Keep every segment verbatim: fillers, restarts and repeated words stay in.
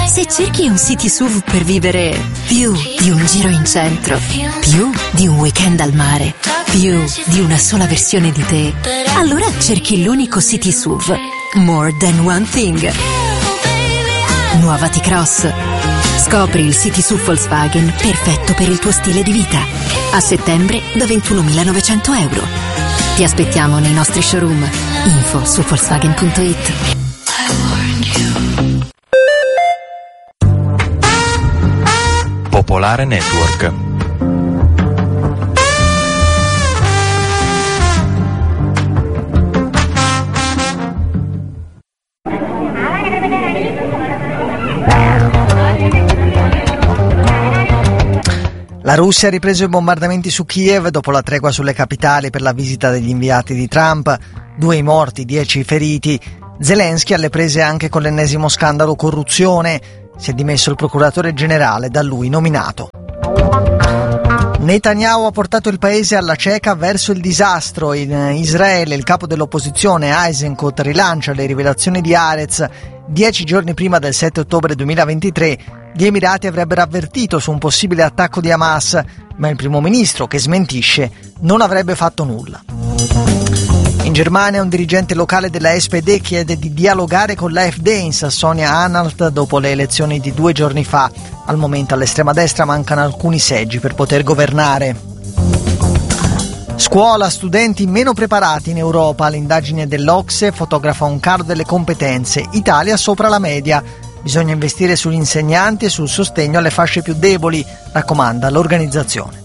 Se cerchi un city S U V per vivere più di un giro in centro, più di un weekend al mare, più di una sola versione di te, allora cerchi l'unico city S U V More Than One Thing. Nuova T-Cross. Scopri il city S U V Volkswagen perfetto per il tuo stile di vita. A settembre da ventunomilanovecento euro. Ti aspettiamo nei nostri showroom. Info su Volkswagen punto it. Popolare Network. La Russia ha ripreso i bombardamenti su Kiev dopo la tregua sulle capitali per la visita degli inviati di Trump. Due i morti, dieci i feriti. Zelensky alle prese anche con l'ennesimo scandalo corruzione. Si è dimesso il procuratore generale da lui nominato. Netanyahu ha portato il paese alla cieca verso il disastro. In Israele il capo dell'opposizione Eisenkot rilancia le rivelazioni di Haaretz. Dieci giorni prima del sette ottobre duemilaventitré gli Emirati avrebbero avvertito su un possibile attacco di Hamas, ma il primo ministro, che smentisce, non avrebbe fatto nulla. In Germania un dirigente locale della S P D chiede di dialogare con l'A F D in Sassonia-Anhalt dopo le elezioni di due giorni fa. Al momento all'estrema destra mancano alcuni seggi per poter governare. Scuola, studenti meno preparati in Europa. L'indagine dell'Ocse fotografa un calo delle competenze. Italia sopra la media. Bisogna investire sugli insegnanti e sul sostegno alle fasce più deboli, raccomanda l'organizzazione.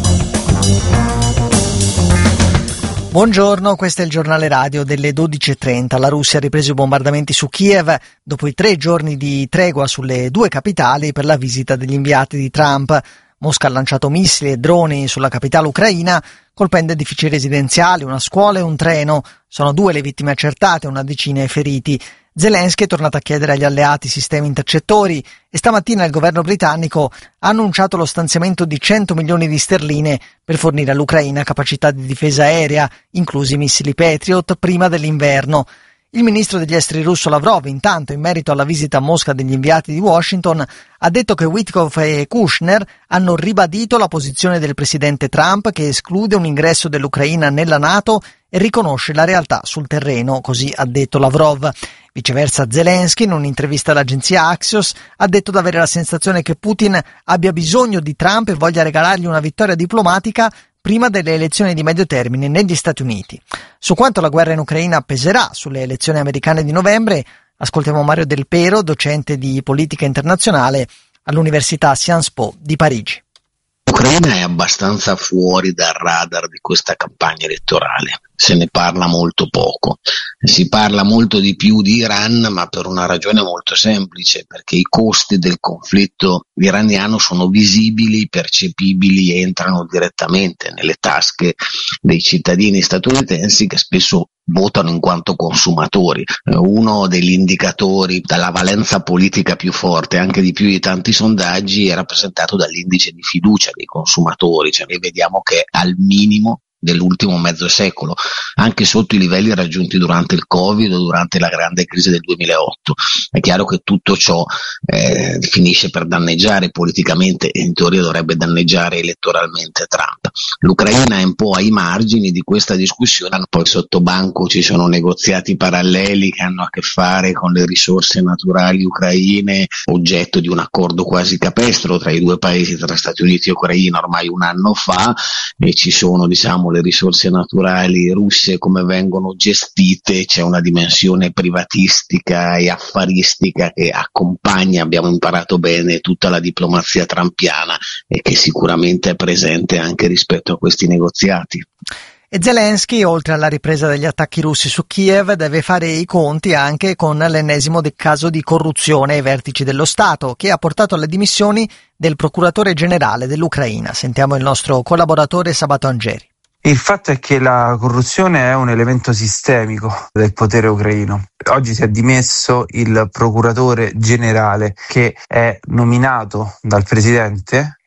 Buongiorno, questo è il giornale radio delle dodici e trenta. La Russia ha ripreso i bombardamenti su Kiev dopo i tre giorni di tregua sulle due capitali per la visita degli inviati di Trump. Mosca ha lanciato missili e droni sulla capitale ucraina, colpendo edifici residenziali, una scuola e un treno. Sono due le vittime accertate, una decina i feriti. Zelensky è tornato a chiedere agli alleati sistemi intercettori e stamattina il governo britannico ha annunciato lo stanziamento di cento milioni di sterline per fornire all'Ucraina capacità di difesa aerea, inclusi i missili Patriot, prima dell'inverno. Il ministro degli esteri russo Lavrov, intanto, in merito alla visita a Mosca degli inviati di Washington, ha detto che Witkoff e Kushner hanno ribadito la posizione del presidente Trump che esclude un ingresso dell'Ucraina nella NATO e riconosce la realtà sul terreno, così ha detto Lavrov. Viceversa, Zelensky, in un'intervista all'agenzia Axios, ha detto di avere la sensazione che Putin abbia bisogno di Trump e voglia regalargli una vittoria diplomatica prima delle elezioni di medio termine negli Stati Uniti. Su quanto la guerra in Ucraina peserà sulle elezioni americane di novembre, ascoltiamo Mario Del Pero, docente di politica internazionale all'Università Sciences Po di Parigi. L'Ucraina è abbastanza fuori dal radar di questa campagna elettorale, se ne parla molto poco. Si parla molto di più di Iran, ma per una ragione molto semplice, perché i costi del conflitto iraniano sono visibili, percepibili e entrano direttamente nelle tasche dei cittadini statunitensi che spesso votano in quanto consumatori. Uno degli indicatori dalla valenza politica più forte, anche di più di tanti sondaggi, è rappresentato dall'indice di fiducia dei consumatori, cioè noi vediamo che al minimo dell'ultimo mezzo secolo, anche sotto i livelli raggiunti durante il Covid o durante la grande crisi del duemilaotto. È chiaro che tutto ciò eh, finisce per danneggiare politicamente e in teoria dovrebbe danneggiare elettoralmente Trump. L'Ucraina è un po' ai margini di questa discussione, poi sotto banco ci sono negoziati paralleli che hanno a che fare con le risorse naturali ucraine, oggetto di un accordo quasi capestro tra i due paesi, tra Stati Uniti e Ucraina, ormai un anno fa, e ci sono, diciamo, le risorse naturali russe come vengono gestite, c'è una dimensione privatistica e affaristica che accompagna, abbiamo imparato bene, tutta la diplomazia trumpiana e che sicuramente è presente anche rispetto a questi negoziati. E Zelensky, oltre alla ripresa degli attacchi russi su Kiev, deve fare i conti anche con l'ennesimo caso di corruzione ai vertici dello Stato, che ha portato alle dimissioni del procuratore generale dell'Ucraina. Sentiamo il nostro collaboratore Sabato Angeri. Il fatto è che la corruzione è un elemento sistemico del potere ucraino. Oggi si è dimesso il procuratore generale che è nominato dal presidente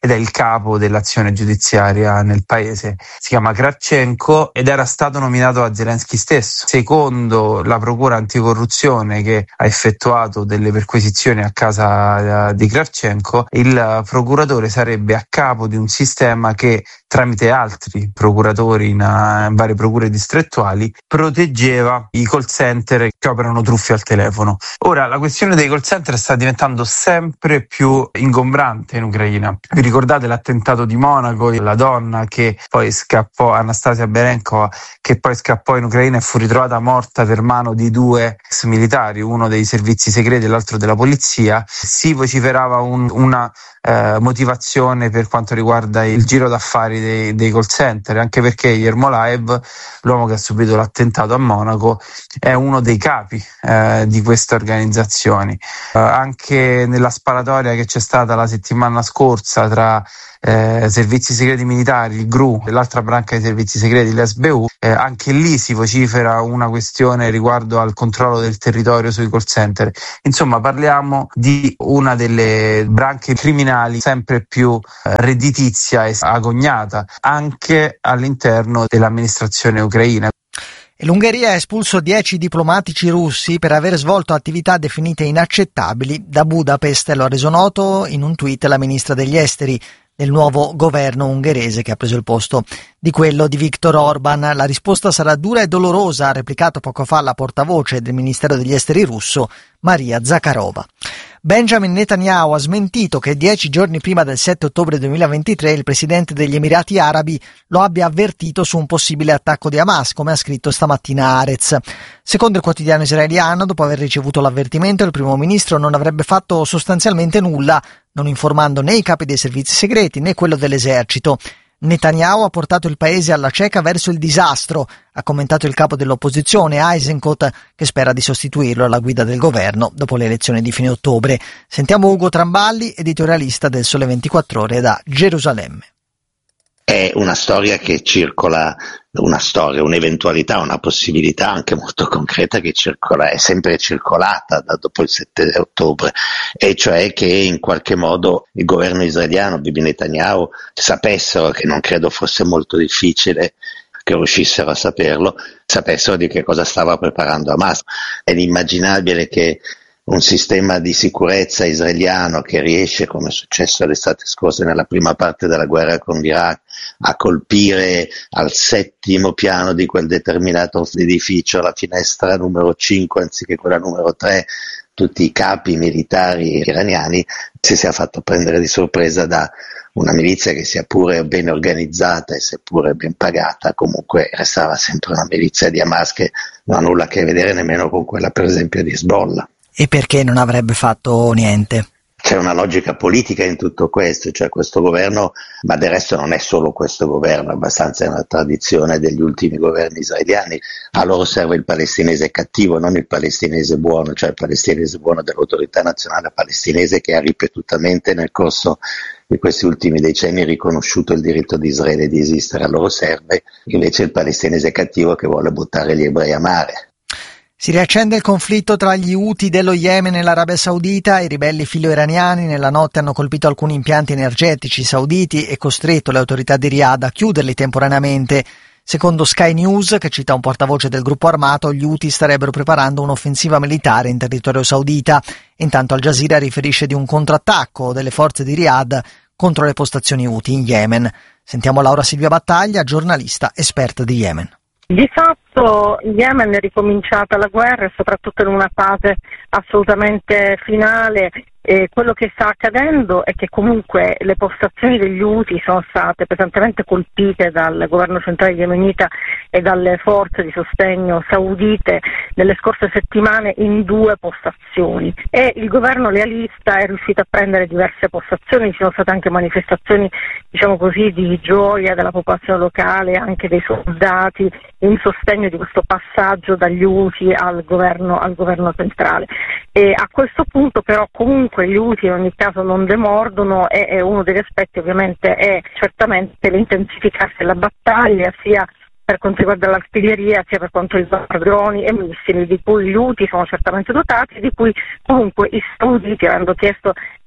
ed è il capo dell'azione giudiziaria nel paese. Si chiama Kravchenko ed era stato nominato da Zelensky stesso. Secondo la procura anticorruzione che ha effettuato delle perquisizioni a casa di Kravchenko, il procuratore sarebbe a capo di un sistema che tramite altri procuratori in, uh, in varie procure distrettuali proteggeva i call center che operano truffe al telefono. Ora la questione dei call center sta diventando sempre più ingombrante in Ucraina. Vi ricordate l'attentato di Monaco, la donna che poi scappò, Anastasia Berenkova, che poi scappò in Ucraina e fu ritrovata morta per mano di due ex militari, uno dei servizi segreti e l'altro della polizia. Si vociferava un, una eh, motivazione per quanto riguarda il giro d'affari dei, dei call center, anche perché Yermolaev, l'uomo che ha subito l'attentato a Monaco, è uno dei capi eh, di queste organizzazioni. Eh, anche nella sparatoria che c'è stata la settimana scorsa tra eh, servizi segreti militari, il G R U e l'altra branca dei servizi segreti, l'S B U, eh, anche lì si vocifera una questione riguardo al controllo del territorio sui call center. Insomma, parliamo di una delle branche criminali sempre più eh, redditizia e agognata anche all'interno dell'amministrazione ucraina. E l'Ungheria ha espulso dieci diplomatici russi per aver svolto attività definite inaccettabili da Budapest, lo ha reso noto in un tweet la ministra degli esteri del nuovo governo ungherese che ha preso il posto di quello di Viktor Orban. La risposta sarà dura e dolorosa, ha replicato poco fa la portavoce del Ministero degli Esteri russo, Maria Zakharova. Benjamin Netanyahu ha smentito che dieci giorni prima del sette ottobre duemilaventitré il presidente degli Emirati Arabi lo abbia avvertito su un possibile attacco di Hamas, come ha scritto stamattina Haaretz. Secondo il quotidiano israeliano, dopo aver ricevuto l'avvertimento, il primo ministro non avrebbe fatto sostanzialmente nulla, non informando né i capi dei servizi segreti né quello dell'esercito. Netanyahu ha portato il paese alla cieca verso il disastro, ha commentato il capo dell'opposizione Eisenkot, che spera di sostituirlo alla guida del governo dopo le elezioni di fine ottobre. Sentiamo Ugo Tramballi, editorialista del Sole ventiquattro Ore da Gerusalemme. È una storia che circola, una storia, un'eventualità, una possibilità anche molto concreta che circola, è sempre circolata da dopo il sette ottobre, e cioè che in qualche modo il governo israeliano, Bibi Netanyahu, sapessero, che non credo fosse molto difficile che riuscissero a saperlo, sapessero di che cosa stava preparando Hamas. È inimmaginabile che un sistema di sicurezza israeliano che riesce, come è successo l'estate scorsa nella prima parte della guerra con l'Iraq, a colpire al settimo piano di quel determinato edificio, la finestra numero cinque anziché quella numero tre, tutti i capi militari iraniani, si sia fatto prendere di sorpresa da una milizia che, sia pure ben organizzata e seppure ben pagata, comunque restava sempre una milizia di Hamas che non ha nulla a che vedere nemmeno con quella per esempio di Hezbollah. E perché non avrebbe fatto niente? C'è una logica politica in tutto questo, cioè questo governo, ma del resto non è solo questo governo, è abbastanza una tradizione degli ultimi governi israeliani. A loro serve il palestinese cattivo, non il palestinese buono, cioè il palestinese buono dell'autorità nazionale palestinese che ha ripetutamente nel corso di questi ultimi decenni riconosciuto il diritto di Israele di esistere. A loro serve invece il palestinese cattivo che vuole buttare gli ebrei a mare. Si riaccende il conflitto tra gli Houthi dello Yemen e l'Arabia Saudita. I ribelli filo-iraniani nella notte hanno colpito alcuni impianti energetici sauditi e costretto le autorità di Riyadh a chiuderli temporaneamente. Secondo Sky News, che cita un portavoce del gruppo armato, gli Houthi starebbero preparando un'offensiva militare in territorio saudita. Intanto Al Jazeera riferisce di un contrattacco delle forze di Riyadh contro le postazioni Houthi in Yemen. Sentiamo Laura Silvia Battaglia, giornalista esperta di Yemen. Di fatto in Yemen è ricominciata la guerra, soprattutto in una fase assolutamente finale. E quello che sta accadendo è che comunque le postazioni degli Houthi sono state pesantemente colpite dal governo centrale yemenita e dalle forze di sostegno saudite nelle scorse settimane in due postazioni, e il governo lealista è riuscito a prendere diverse postazioni. Ci sono state anche manifestazioni, diciamo così, di gioia della popolazione locale, anche dei soldati, in sostegno di questo passaggio dagli Houthi al governo, al governo centrale. E a questo punto però comunque gli Houthi in ogni caso non demordono, e, e uno degli aspetti ovviamente è certamente l'intensificarsi della battaglia, sia per quanto riguarda l'artiglieria sia per quanto riguarda droni e missili, di cui gli Houthi sono certamente dotati, di cui comunque i sauditi, avendo chiesto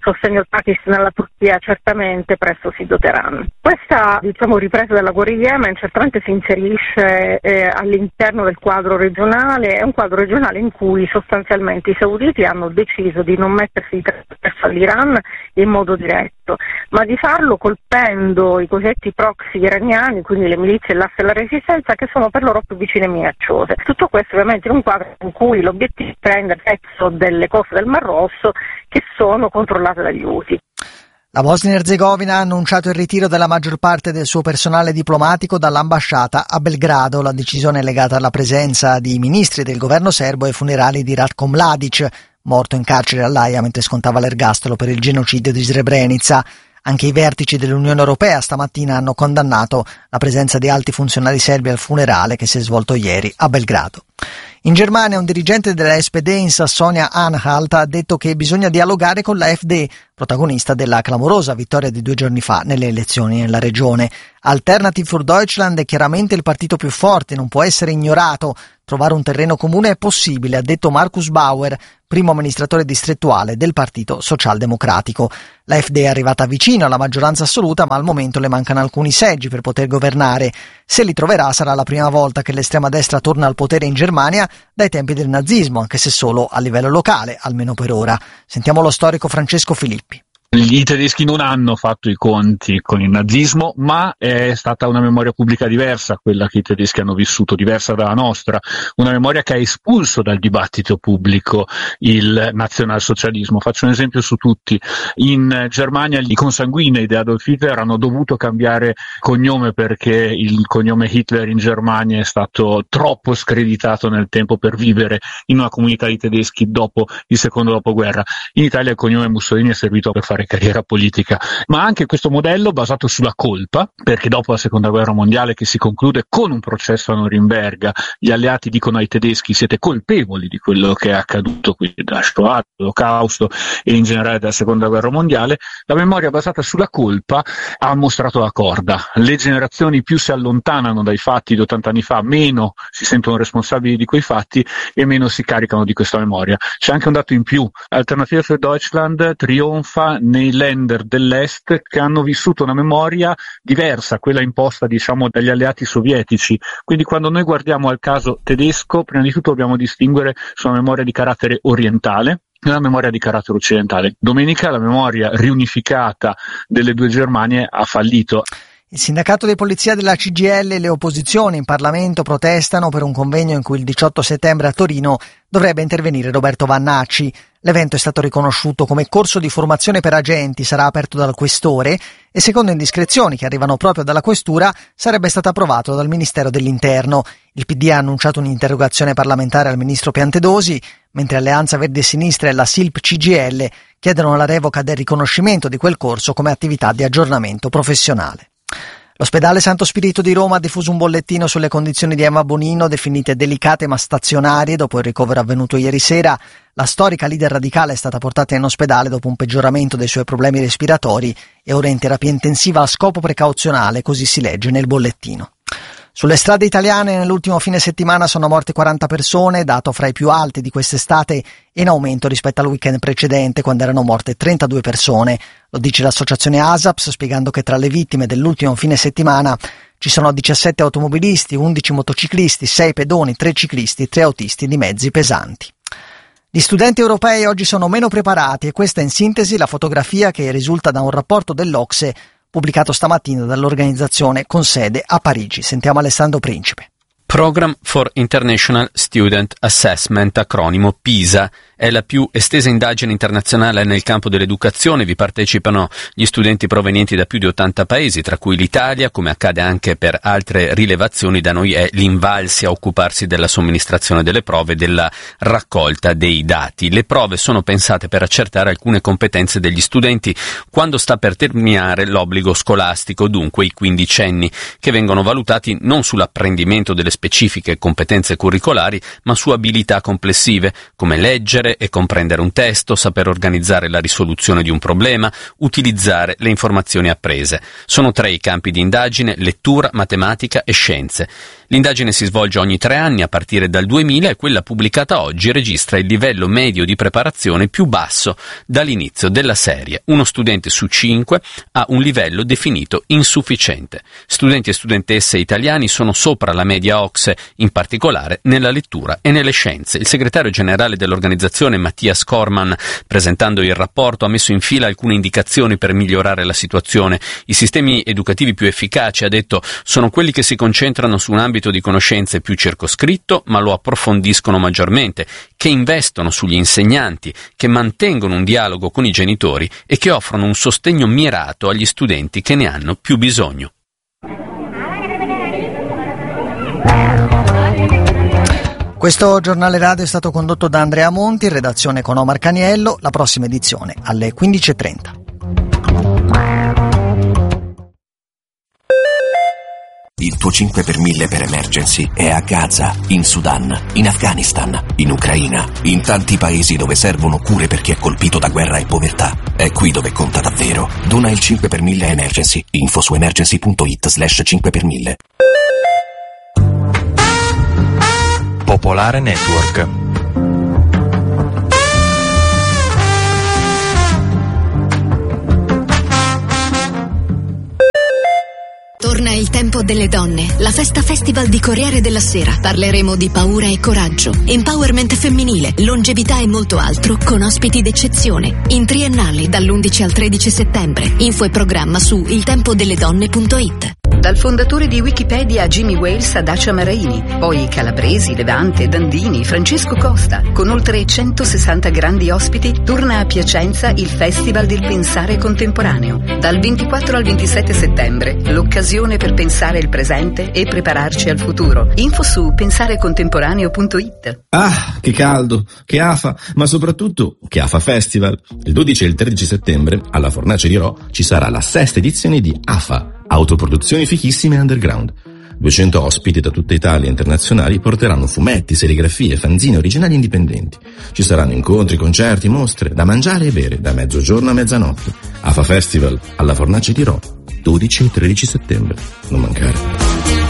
sostegno al Pakistan e alla Turchia certamente presto si doteranno. Questa, diciamo, ripresa della guerra in Yemen certamente si inserisce eh, all'interno del quadro regionale, è un quadro regionale in cui sostanzialmente i sauditi hanno deciso di non mettersi verso l'Iran in modo diretto, ma di farlo colpendo i cosiddetti proxy iraniani, quindi le milizie dell'asse della resistenza, che sono per loro più vicine e minacciose. Tutto questo ovviamente in un quadro in cui l'obiettivo è prendere pezzo delle coste del Mar Rosso che sono controllate dagli Houthi. La Bosnia-Erzegovina ha annunciato il ritiro della maggior parte del suo personale diplomatico dall'ambasciata a Belgrado. La decisione è legata alla presenza di ministri del governo serbo ai funerali di Ratko Mladic, morto in carcere all'Aia mentre scontava l'ergastolo per il genocidio di Srebrenica. Anche i vertici dell'Unione Europea stamattina hanno condannato la presenza di alti funzionari serbi al funerale che si è svolto ieri a Belgrado. In Germania un dirigente della S P D in Sassonia-Anhalt ha detto che bisogna dialogare con la F D, protagonista della clamorosa vittoria di due giorni fa nelle elezioni nella regione. Alternative für Deutschland è chiaramente il partito più forte, non può essere ignorato. Trovare un terreno comune è possibile, ha detto Markus Bauer, primo amministratore distrettuale del Partito Socialdemocratico. La F D è arrivata vicino alla maggioranza assoluta, ma al momento le mancano alcuni seggi per poter governare. Se li troverà sarà la prima volta che l'estrema destra torna al potere in Germania dai tempi del nazismo, anche se solo a livello locale, almeno per ora. Sentiamo lo storico Francesco Filippi. I tedeschi non hanno fatto i conti con il nazismo, ma è stata una memoria pubblica diversa quella che i tedeschi hanno vissuto, diversa dalla nostra, una memoria che ha espulso dal dibattito pubblico il nazionalsocialismo. Faccio un esempio su tutti: in Germania i consanguinei di Adolf Hitler hanno dovuto cambiare cognome perché il cognome Hitler in Germania è stato troppo screditato nel tempo per vivere in una comunità di tedeschi dopo il secondo dopoguerra. In Italia il cognome Mussolini è servito per fare carriera politica, ma anche questo modello basato sulla colpa, perché dopo la seconda guerra mondiale, che si conclude con un processo a Norimberga, gli alleati dicono ai tedeschi: siete colpevoli di quello che è accaduto qui, da Shoah, dell'Olocausto e in generale della seconda guerra mondiale. La memoria basata sulla colpa ha mostrato la corda. Le generazioni più si allontanano dai fatti di ottanta anni fa, meno si sentono responsabili di quei fatti e meno si caricano di questa memoria. C'è anche un dato in più: Alternative für Deutschland trionfa nei Länder dell'Est che hanno vissuto una memoria diversa, quella imposta diciamo dagli alleati sovietici. Quindi quando noi guardiamo al caso tedesco, prima di tutto dobbiamo distinguere su una memoria di carattere orientale e una memoria di carattere occidentale. Domenica la memoria riunificata delle due Germanie ha fallito. Il sindacato di polizia della C G I L e le opposizioni in Parlamento protestano per un convegno in cui il diciotto settembre a Torino dovrebbe intervenire Roberto Vannacci. L'evento è stato riconosciuto come corso di formazione per agenti, sarà aperto dal questore e, secondo indiscrezioni che arrivano proprio dalla questura, sarebbe stato approvato dal Ministero dell'Interno. Il P D ha annunciato un'interrogazione parlamentare al ministro Piantedosi, mentre Alleanza Verdi e Sinistra e la S I L P C G I L chiedono la revoca del riconoscimento di quel corso come attività di aggiornamento professionale. L'ospedale Santo Spirito di Roma ha diffuso un bollettino sulle condizioni di Emma Bonino, definite delicate ma stazionarie dopo il ricovero avvenuto ieri sera. La storica leader radicale è stata portata in ospedale dopo un peggioramento dei suoi problemi respiratori e ora in terapia intensiva a scopo precauzionale, così si legge nel bollettino. Sulle strade italiane nell'ultimo fine settimana sono morte quaranta persone, dato fra i più alti di quest'estate e in aumento rispetto al weekend precedente, quando erano morte trentadue persone. Lo dice l'associazione ASAPS, spiegando che tra le vittime dell'ultimo fine settimana ci sono diciassette automobilisti, undici motociclisti, sei pedoni, tre ciclisti, tre autisti di mezzi pesanti. Gli studenti europei oggi sono meno preparati e questa è in sintesi la fotografia che risulta da un rapporto dell'Ocse pubblicato stamattina dall'organizzazione con sede a Parigi. Sentiamo Alessandro Principe. Program for International Student Assessment, acronimo PISA, è la più estesa indagine internazionale nel campo dell'educazione. Vi partecipano gli studenti provenienti da più di ottanta paesi, tra cui l'Italia. Come accade anche per altre rilevazioni, da noi è l'Invalsi a occuparsi della somministrazione delle prove e della raccolta dei dati. Le prove sono pensate per accertare alcune competenze degli studenti quando sta per terminare l'obbligo scolastico, dunque i quindicenni, che vengono valutati non sull'apprendimento delle specifiche competenze curricolari, ma su abilità complessive, come leggere e comprendere un testo, saper organizzare la risoluzione di un problema, utilizzare le informazioni apprese. Sono tre i campi di indagine: lettura, matematica e scienze. L'indagine si svolge ogni tre anni a partire dal duemila e quella pubblicata oggi registra il livello medio di preparazione più basso dall'inizio della serie. Uno studente su cinque ha un livello definito insufficiente. Studenti e studentesse italiani sono sopra la media O C S E, in particolare nella lettura e nelle scienze. Il segretario generale dell'organizzazione Mattias Korman, presentando il rapporto, ha messo in fila alcune indicazioni per migliorare la situazione. I sistemi educativi più efficaci, ha detto, sono quelli che si concentrano su un ambito di conoscenze più circoscritto, ma lo approfondiscono maggiormente, che investono sugli insegnanti, che mantengono un dialogo con i genitori e che offrono un sostegno mirato agli studenti che ne hanno più bisogno. Questo giornale radio è stato condotto da Andrea Monti, in redazione con Omar Caniello. La prossima edizione alle quindici e trenta. Il tuo cinque per mille per emergency è a Gaza, in Sudan, in Afghanistan, in Ucraina, in tanti paesi dove servono cure per chi è colpito da guerra e povertà. È qui dove conta davvero. Dona il cinque per mille emergency. Info su emergency.it slash cinque per mille. Popolare Network. Torna il tempo delle donne, la festa festival di Corriere della Sera. Parleremo di paura e coraggio, empowerment femminile, longevità e molto altro con ospiti d'eccezione. In triennale dall'undici al tredici settembre. Info e programma su il tempo delle donne punto it. Dal fondatore di Wikipedia Jimmy Wales a Dacia Maraini, poi Calabresi, Levante, Dandini, Francesco Costa. Con oltre centosessanta grandi ospiti, torna a Piacenza il Festival del Pensare Contemporaneo. Dal ventiquattro al ventisette settembre, l'occasione per pensare il presente e prepararci al futuro. Info su pensare contemporaneo punto it. Ah, che caldo, che afa, ma soprattutto che afa festival. Il dodici e il tredici settembre, alla Fornace di Rho, ci sarà la sesta edizione di AFA, Autoproduzioni fichissime underground. duecento ospiti da tutta Italia e internazionali porteranno fumetti, serigrafie, fanzine originali indipendenti. Ci saranno incontri, concerti, mostre, da mangiare e bere, da mezzogiorno a mezzanotte. AFA Festival, alla Fornace di Rho, dodici e tredici settembre. Non mancare.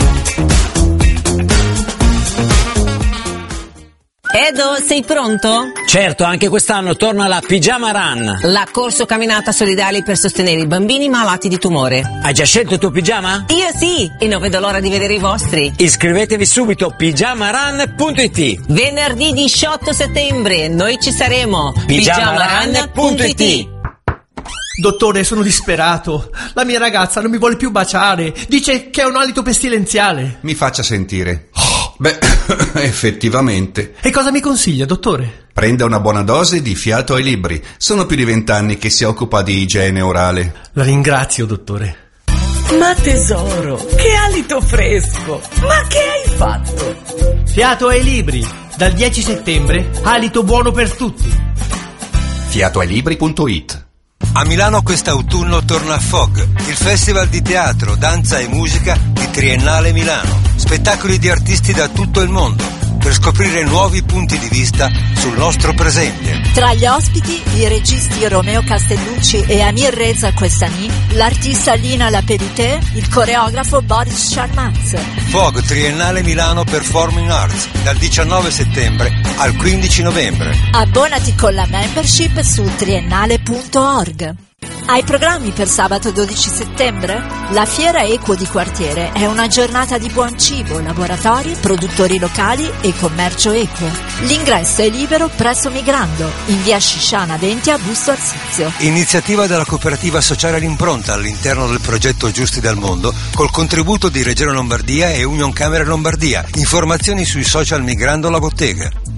Edo, sei pronto? Certo, anche quest'anno torna la Pigiama Run. La corso camminata solidale per sostenere i bambini malati di tumore. Hai già scelto il tuo pigiama? Io sì, e non vedo l'ora di vedere i vostri. Iscrivetevi subito, pigiama run punto it. Venerdì diciotto settembre, noi ci saremo. pigiama run punto it. Dottore, sono disperato. La mia ragazza non mi vuole più baciare. Dice che è un alito pestilenziale. Mi faccia sentire. Beh, effettivamente. E cosa mi consiglia, dottore? Prenda una buona dose di Fiato ai Libri. Sono più di vent'anni che si occupa di igiene orale. La ringrazio, dottore. Ma tesoro, che alito fresco. Ma che hai fatto? Fiato ai Libri. Dal dieci settembre, alito buono per tutti. fiato ai libri punto it. A Milano quest'autunno torna Fog, il festival di teatro, danza e musica di Triennale Milano. Spettacoli di artisti da tutto il mondo, per scoprire nuovi punti di vista sul nostro presente. Tra gli ospiti, i registi Romeo Castellucci e Amir Reza Questani, l'artista Lina Laperité, il coreografo Boris Charmaz. Fog Triennale Milano Performing Arts, dal diciannove settembre al quindici novembre. Abbonati con la membership su triennale punto org. Hai programmi per sabato dodici settembre? La Fiera Equo di Quartiere è una giornata di buon cibo, laboratori, produttori locali e commercio equo. L'ingresso è libero presso Migrando, in via Scisciana venti a Busto Arsizio. Iniziativa della cooperativa sociale L'Impronta all'interno del progetto Giusti dal Mondo, col contributo di Regione Lombardia e Union Camere Lombardia. Informazioni sui social Migrando la Bottega.